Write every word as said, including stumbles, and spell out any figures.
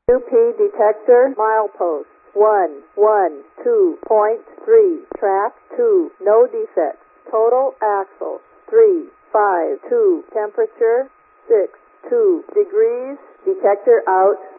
U P detector milepost one one two point three. Track two. No defects. Total axles three five two. Temperature six two degrees. Detector out.